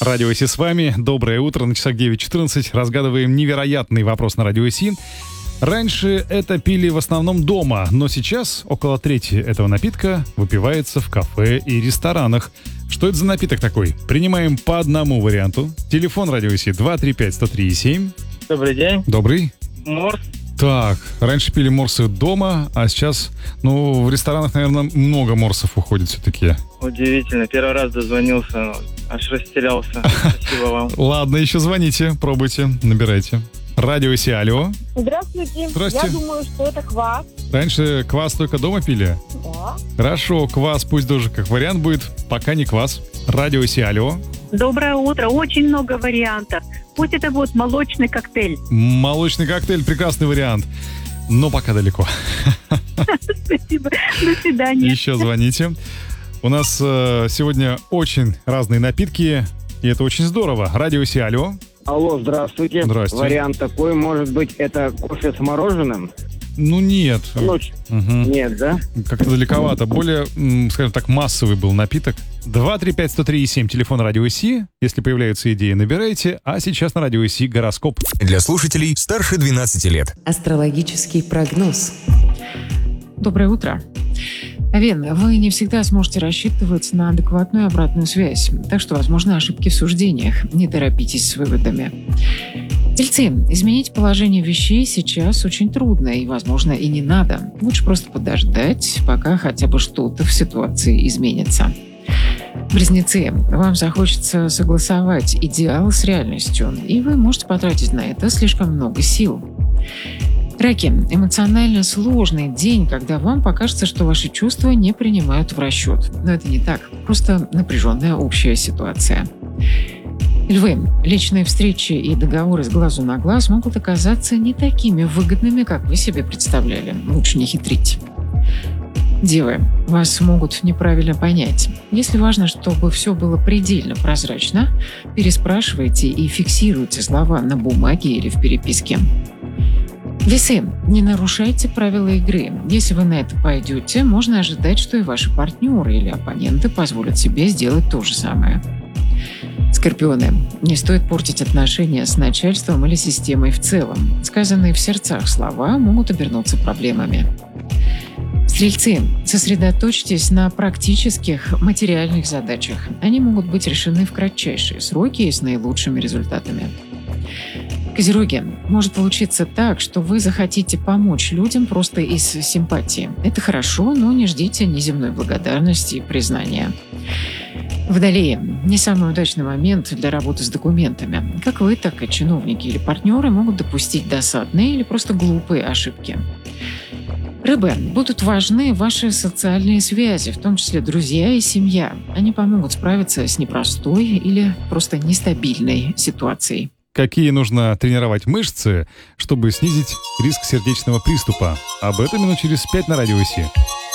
Радио СИ с вами. Доброе утро. На часах 9:14. Разгадываем невероятный вопрос на Радио СИ. Раньше это пили в основном дома, но сейчас около трети этого напитка выпивается в кафе и ресторанах. Что это за напиток такой? Принимаем по одному варианту. Телефон Радио СИ 235-103-7. Добрый день. Добрый. Морс. Так, раньше пили морсы дома, а сейчас, в ресторанах, наверное, много морсов уходит все-таки. Удивительно. Первый раз дозвонился, но аж растерялся. Спасибо вам. Ладно, еще звоните, пробуйте, набирайте. Радио СИ, алло. Здравствуйте. Здравствуйте. Я думаю, что это квас. Раньше квас только дома пили? Да. Хорошо, квас пусть тоже как вариант будет, пока не квас. Радио СИ, алло. Доброе утро. Очень много вариантов. Пусть это будет молочный коктейль. Молочный коктейль, прекрасный вариант. Но пока далеко. Спасибо. До свидания. Еще звоните. У нас сегодня очень разные напитки, и это очень здорово. Радио СИ, алло. Алло, здравствуйте. Здравствуйте. Вариант такой, может быть, это кофе с мороженым? Нет. Нет, да? Как-то далековато. Более, скажем так, массовый был напиток. 235-103-7, телефон Радио СИ. Если появляются идеи, набирайте. А сейчас на Радио СИ гороскоп. Для слушателей старше 12 лет. Астрологический прогноз. Доброе утро. Овен, вы не всегда сможете рассчитывать на адекватную обратную связь, так что возможны ошибки в суждениях. Не торопитесь с выводами. Тельцы, изменить положение вещей сейчас очень трудно и, возможно, и не надо. Лучше просто подождать, пока хотя бы что-то в ситуации изменится. Близнецы, вам захочется согласовать идеал с реальностью, и вы можете потратить на это слишком много сил. Раки, эмоционально сложный день, когда вам покажется, что ваши чувства не принимают в расчет. Но это не так, просто напряженная общая ситуация. Львы, личные встречи и договоры с глазу на глаз могут оказаться не такими выгодными, как вы себе представляли. Лучше не хитрить. Девы, вас могут неправильно понять. Если важно, чтобы все было предельно прозрачно, переспрашивайте и фиксируйте слова на бумаге или в переписке. Весы, не нарушайте правила игры. Если вы на это пойдете, можно ожидать, что и ваши партнеры или оппоненты позволят себе сделать то же самое. Скорпионы, не стоит портить отношения с начальством или системой в целом. Сказанные в сердцах слова могут обернуться проблемами. Стрельцы, сосредоточьтесь на практических материальных задачах. Они могут быть решены в кратчайшие сроки и с наилучшими результатами. Козероги, может получиться так, что вы захотите помочь людям просто из симпатии. Это хорошо, но не ждите неземной благодарности и признания. Водолеи, не самый удачный момент для работы с документами. Как вы, так и чиновники или партнеры могут допустить досадные или просто глупые ошибки. Рыбы, будут важны ваши социальные связи, в том числе друзья и семья. Они помогут справиться с непростой или просто нестабильной ситуацией. Какие нужно тренировать мышцы, чтобы снизить риск сердечного приступа? Об этом минут через 5 на Радио СИ.